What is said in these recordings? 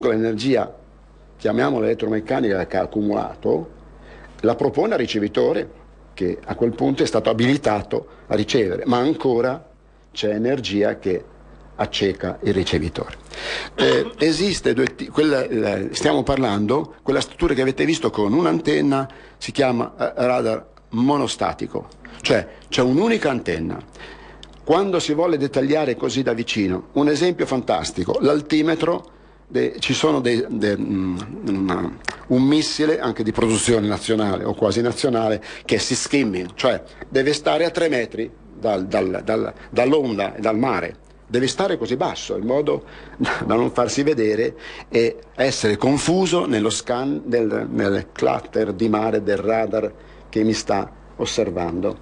l'energia, chiamiamola elettromeccanica, che ha accumulato, la propone al ricevitore, che a quel punto è stato abilitato a ricevere, ma ancora c'è energia che acceca il ricevitore. Esiste stiamo parlando, quella struttura che avete visto con un'antenna si chiama radar monostatico, cioè c'è un'unica antenna. Quando si vuole dettagliare così da vicino, un esempio fantastico, l'altimetro, ci sono un missile anche di produzione nazionale o quasi nazionale che è sea skimming, cioè deve stare a 3 metri dall'onda e dal mare, deve stare così basso in modo da non farsi vedere e essere confuso nello scan nel clutter di mare del radar che mi sta osservando.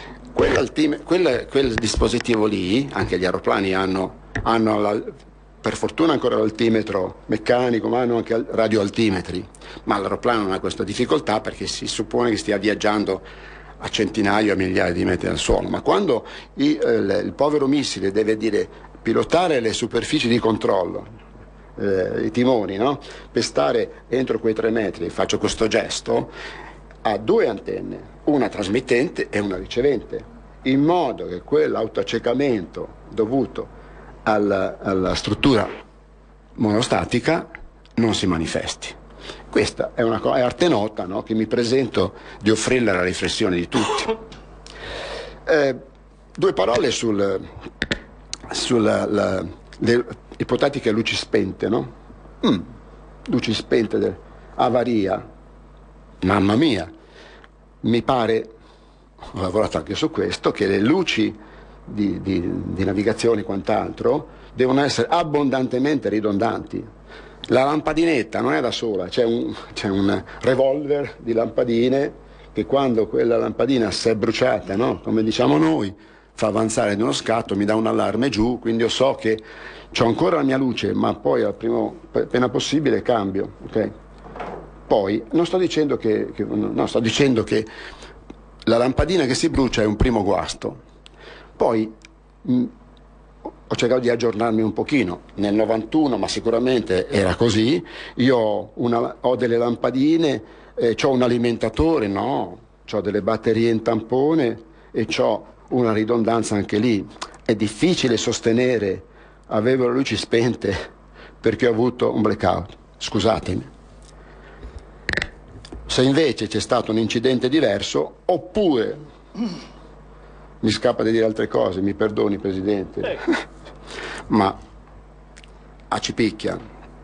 Quel dispositivo lì, anche gli aeroplani hanno per fortuna ancora l'altimetro meccanico, ma hanno anche radioaltimetri, ma l'aeroplano non ha questa difficoltà perché si suppone che stia viaggiando a centinaia o migliaia di metri dal suolo, ma quando il povero missile deve pilotare le superfici di controllo, i timoni, no? Per stare entro quei 3 metri, faccio questo gesto, ha 2 antenne, una trasmittente e una ricevente, in modo che quell'autoaccecamento dovuto alla struttura monostatica non si manifesti. Questa è è arte nota, no? Che mi presento di offrirla alla riflessione di tutti. 2 parole sulle ipotetiche luci spente, no? Luci spente, avaria, mamma mia, mi pare, ho lavorato anche su questo, che le luci di navigazione e quant'altro devono essere abbondantemente ridondanti. La lampadinetta non è da sola, c'è un revolver di lampadine che quando quella lampadina si è bruciata, no? Come diciamo noi, fa avanzare di uno scatto, mi dà un allarme giù, quindi io so che c'ho ancora la mia luce, ma poi appena possibile cambio, ok? Poi sto dicendo che la lampadina che si brucia è un primo guasto. Poi ho cercato di aggiornarmi un pochino, nel 91, ma sicuramente era così, io ho delle lampadine, ho un alimentatore, no, ho delle batterie in tampone e ho una ridondanza anche lì. È difficile sostenere, avevo le luci spente perché ho avuto un blackout, scusatemi. Se invece c'è stato un incidente diverso, oppure... Mi scappa di dire altre cose, mi perdoni Presidente, ma ci picchia.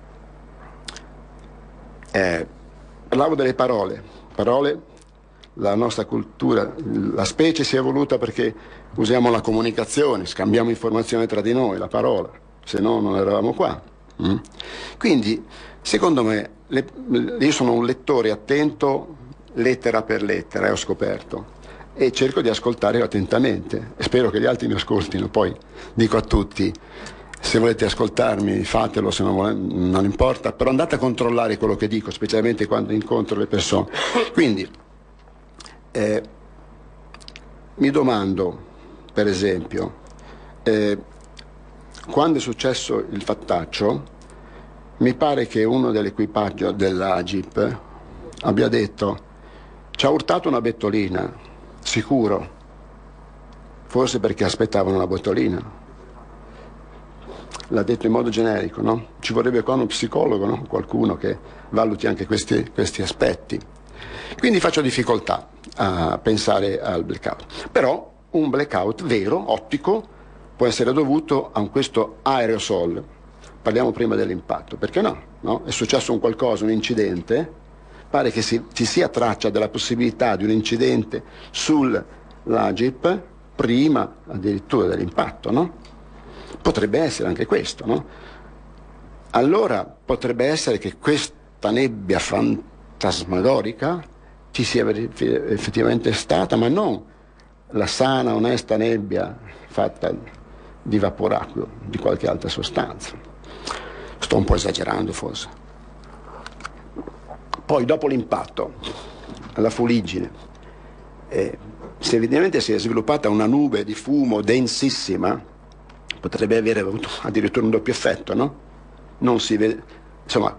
Parlavo delle parole, la nostra cultura, la specie si è evoluta perché usiamo la comunicazione, scambiamo informazioni tra di noi, la parola, se no non eravamo qua. Quindi, secondo me, io sono un lettore attento lettera per lettera, ho scoperto. E cerco di ascoltare attentamente e spero che gli altri mi ascoltino. Poi dico a tutti, se volete ascoltarmi fatelo, se non importa, però andate a controllare quello che dico, specialmente quando incontro le persone. Quindi mi domando, per esempio, quando è successo il fattaccio, mi pare che uno dell'equipaggio della Jeep abbia detto: ci ha urtato una bettolina. Sicuro, forse perché aspettavano una bottolina. L'ha detto in modo generico, no? Ci vorrebbe qua uno psicologo, no? Qualcuno che valuti anche questi aspetti. Quindi faccio difficoltà a pensare al blackout. Però un blackout vero, ottico, può essere dovuto a questo aerosol. Parliamo prima dell'impatto, perché no? È successo un incidente. Pare che ci sia traccia della possibilità di un incidente sulla Jeep prima addirittura dell'impatto, no? Potrebbe essere anche questo, no? Allora potrebbe essere che questa nebbia fantasmagorica ci sia effettivamente stata, ma non la sana, onesta nebbia fatta di vaporacqueo, di qualche altra sostanza. Sto un po' esagerando forse. Poi dopo l'impatto, la fuliggine, evidentemente si è sviluppata una nube di fumo densissima, potrebbe avere avuto addirittura un doppio effetto, no? Non si vede, insomma,